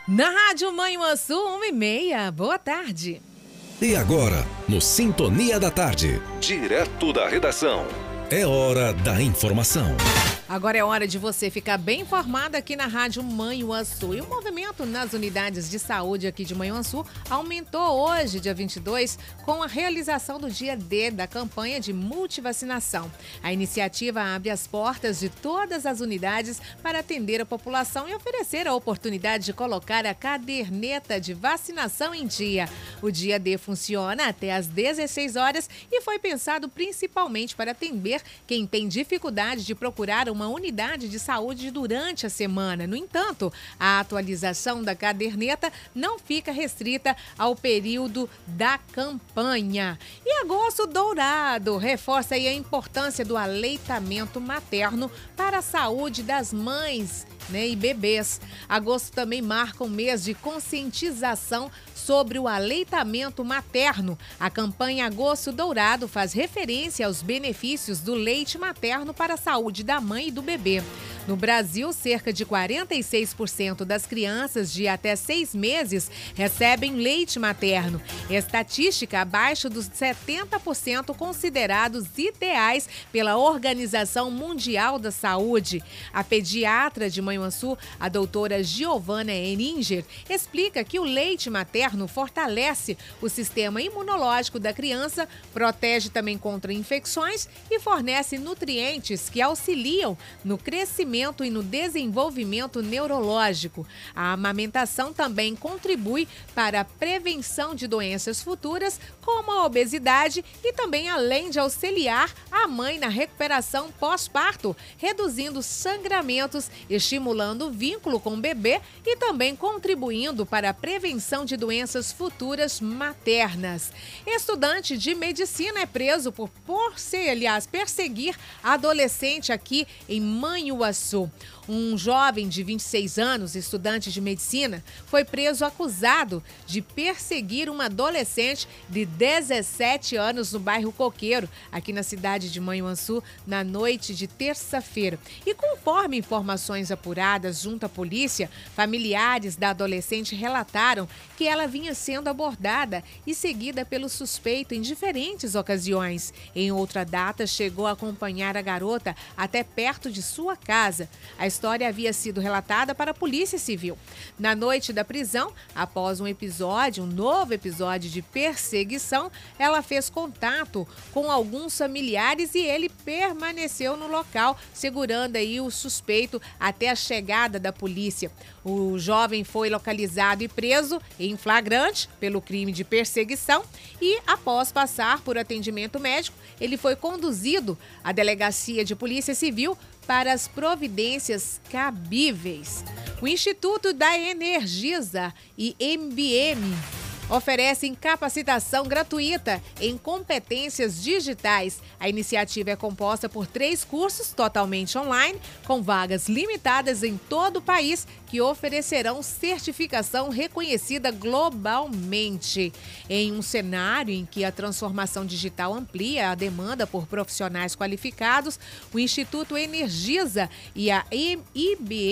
Na Rádio Manhuaçu, 1h30. Boa tarde. E agora, no Sintonia da Tarde, direto da redação, é hora da informação. Agora é hora de você ficar bem informado aqui na Rádio Manhuaçu. E o movimento nas unidades de saúde aqui de Manhuaçu aumentou hoje, dia 22, com a realização do dia D da campanha de multivacinação. A iniciativa abre as portas de todas as unidades para atender a população e oferecer a oportunidade de colocar a caderneta de vacinação em dia. O dia D funciona até às 16 horas e foi pensado principalmente para atender quem tem dificuldade de procurar uma unidade de saúde durante a semana. No entanto, a atualização da caderneta não fica restrita ao período da campanha. E Agosto Dourado reforça aí a importância do aleitamento materno para a saúde das mães, e bebês. Agosto também marca um mês de conscientização sobre o aleitamento materno. A campanha Agosto Dourado faz referência aos benefícios do leite materno para a saúde da mãe e do bebê. No Brasil, cerca de 46% das crianças de até 6 meses recebem leite materno. Estatística abaixo dos 70% considerados ideais pela Organização Mundial da Saúde. A pediatra de Manhuaçu, a doutora Giovana Eringer, explica que o leite materno fortalece o sistema imunológico da criança, protege também contra infecções e fornece nutrientes que auxiliam no crescimento e no desenvolvimento neurológico. A amamentação também contribui para a prevenção de doenças futuras, como a obesidade, e também além de auxiliar a mãe na recuperação pós-parto, reduzindo sangramentos, estimulando o vínculo com o bebê e também contribuindo para a prevenção de doenças futuras maternas. Estudante de medicina é preso por perseguir adolescente aqui em Manhuaçu. Um jovem de 26 anos, estudante de medicina, foi preso acusado de perseguir uma adolescente de 17 anos no bairro Coqueiro, aqui na cidade de Manhuaçu, na noite de terça-feira. E conforme informações apuradas junto à polícia, familiares da adolescente relataram que ela vinha sendo abordada e seguida pelo suspeito em diferentes ocasiões. Em outra data, chegou a acompanhar a garota até perto de sua casa. A história havia sido relatada para a Polícia Civil. Na noite da prisão, após um novo episódio de perseguição, ela fez contato com alguns familiares e ele permaneceu no local, segurando aí o suspeito até a chegada da polícia. O jovem foi localizado e preso em flagrante pelo crime de perseguição e, após passar por atendimento médico, ele foi conduzido à Delegacia de Polícia Civil para as providências cabíveis. O Instituto da Energisa e MBM oferecem capacitação gratuita em competências digitais. A iniciativa é composta por 3 cursos totalmente online, com vagas limitadas em todo o país, que oferecerão certificação reconhecida globalmente. Em um cenário em que a transformação digital amplia a demanda por profissionais qualificados, o Instituto Energisa e a IBM